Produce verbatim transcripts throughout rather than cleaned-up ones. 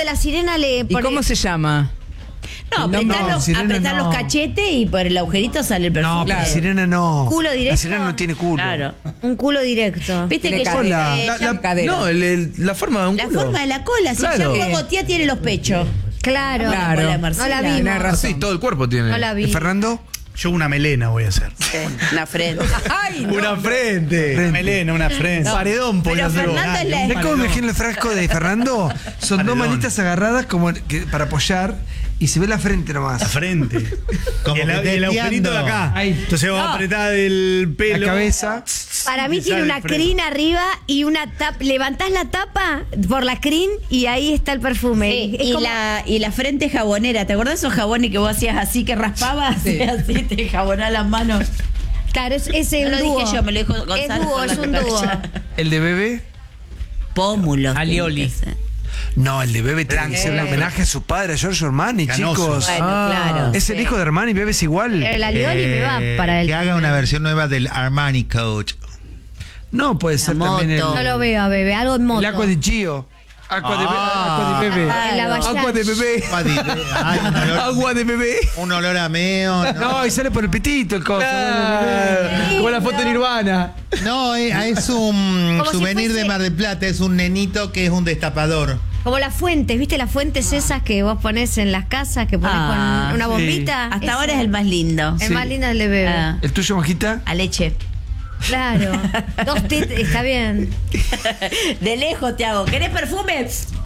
de la sirena le ¿Y pone... cómo se llama? No, No, apretar, no, los, sirena apretar no. los cachetes y por el agujerito sale el perfume. No, pero Claro. la sirena no. ¿Culo directo? La sirena no tiene culo. Claro. Un culo directo. Viste Tiene que ya, cadera. eh, La, ya- la- cadera. no, el- el- la forma de un la culo. forma de la cola, si Claro. ya juego tía tiene los pechos. Claro. Claro. Con la No la Marcela. vimos. Tenés razón. Sí, todo el cuerpo tiene. No la vi. ¿Y Fernando? Yo una melena voy a hacer. Sí, una frente. Ay, no. Una frente. Una melena, una frente. Paredón, Pero podía hacer vos. Fernando es la ¿Ves cómo me imagino el frasco de Fernando? Son dos Paredón. manitas agarradas como que- para apoyar y se ve la frente La nomás. frente. Como y el, que y el testeando. agujerito de acá. Ahí. Entonces vos apretás el pelo. La cabeza. Para mí Y tiene sale una el frente. crin arriba y una tapa. Levantás la tapa por la crin y ahí está el perfume. Sí, Es y, como- la, y la frente jabonera. ¿Te acordás esos jabones que vos hacías así que raspabas? Sí. Así te jabonás las manos. Claro, es, es un No lo dúo. dije yo, me lo dijo Gonzalo. Es dúo, por la es un dúo. cucaracha. ¿El de bebé? Pómulos. Alioli. tiene que ser. No, el de bebé tiene que ser un homenaje a su padre, a Giorgio Armani, Canoso. chicos. Bueno, Ah. claro. Es el hijo de Armani, bebé es igual. El alioli me va para el. Que haga una versión nueva del Armani Coach. No, puede ser La también el, moto. No lo veo a bebé, algo en moto. el agua de Gio. Agua de, agua de bebé. En la Claro. Agua de bebé. Agua de- ay, un olor- Agua de bebé. Un olor a meo. No, No, y sale por el pitito el coso. Ah, como la foto de Nirvana. no es, es un Como si souvenir fuese- de Mar del Plata. Es un nenito que es un destapador. Como las fuentes, ¿viste las fuentes esas que vos ponés en las casas, que ponés Ah, con una sí. bombita? Hasta Ese. ahora es el más lindo. El Sí. más lindo es el de bebé. Ah, ¿El tuyo, Majita? a leche. Claro. Dos tet, está bien. De lejos te hago. ¿Querés perfume?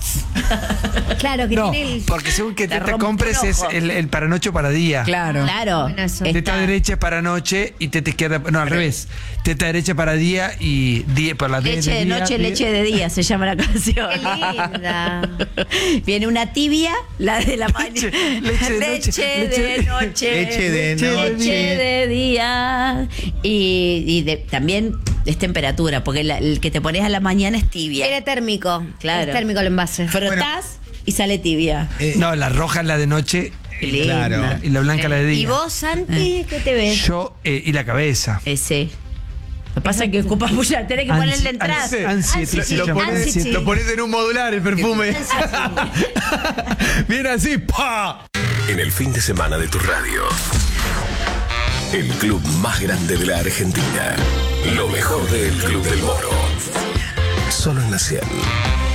Claro, que No, tiene el. porque según que Te te, te rompe compres un es ojo. el, el para noche o para día. Claro. Claro. Bueno, eso. Está- Teta derecha es para noche y teta izquierda. No, al revés. Teta derecha para día y día para la Leche de día, noche, día. leche de día, se llama la canción. Qué linda. Viene una tibia, la de la mañana. Leche, leche de noche, Leche de leche- noche. Leche de Leche noche. de día. Y, y de- también es temperatura, porque la- el que te pones a la mañana es tibia. Era térmico. Claro. Es térmico el envase. Frotás y sale tibia. Eh, No, la roja es la de noche Qué linda. claro. y la blanca la de día. ¿Y vos, Santi, qué te ves? Yo eh, y la cabeza. Ese. Lo que pasa es que ocupas mucha, tenés que ponerle la entrada. Ansi- ansiety se Lo llama. pones, Ansiety. lo pones en un modular el perfume. Viene así, ¡pa! En el fin de semana de tu radio. El club más grande de la Argentina. Lo mejor del Club del Moro. Solo en la cien.